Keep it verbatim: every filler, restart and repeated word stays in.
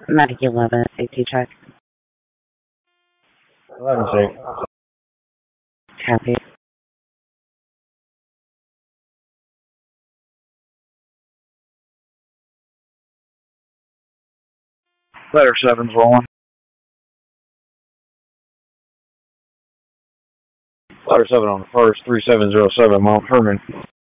Medic eleven, safety check. eleven safe. Copy. Letter seven's rolling. Letter seven on the first, three seven zero seven Mount Herman.